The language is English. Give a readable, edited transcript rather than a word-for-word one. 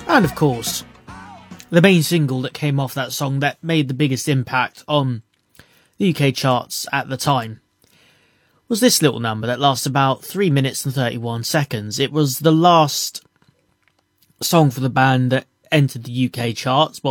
And of course, the main single that came off that song that made the biggest impact on the UK charts at the time was this little number that lasts about 3 minutes and 31 seconds. It was the last song for the band that entered the UK charts. Well,